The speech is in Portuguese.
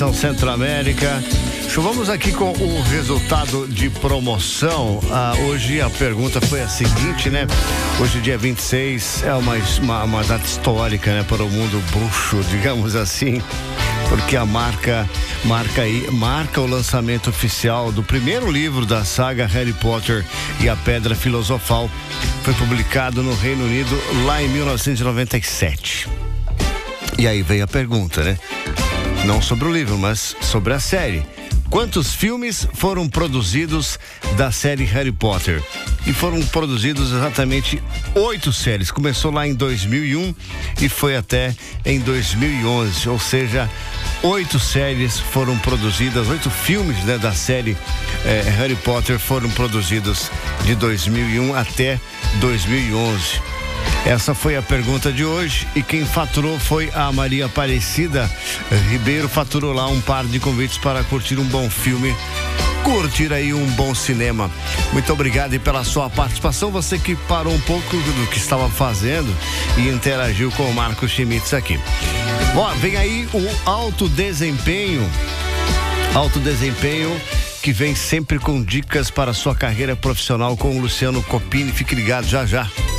Atenção Centro-América. Vamos aqui com o resultado de promoção. Hoje a pergunta foi a seguinte, né? Hoje, dia 26, é uma data histórica, né? Para o mundo bruxo, digamos assim. Porque a marca o lançamento oficial do primeiro livro da saga Harry Potter e a Pedra Filosofal. Foi publicado no Reino Unido lá em 1997. E aí veio a pergunta, né? Não sobre o livro, mas sobre a série. Quantos filmes foram produzidos da série Harry Potter? E foram produzidos exatamente 8 séries. Começou lá em 2001 e foi até em 2011. Ou seja, 8 séries foram produzidas, 8 filmes, né, da série Harry Potter foram produzidos de 2001 até 2011. Essa foi a pergunta de hoje e quem faturou foi a Maria Aparecida Ribeiro. Faturou lá um par de convites para curtir um bom filme, curtir aí um bom cinema. Muito obrigado pela sua participação, você que parou um pouco do que estava fazendo e interagiu com o Marcos Schmitz aqui. Bom, vem aí o alto desempenho que vem sempre com dicas para a sua carreira profissional com o Luciano Copini. Fique ligado já já.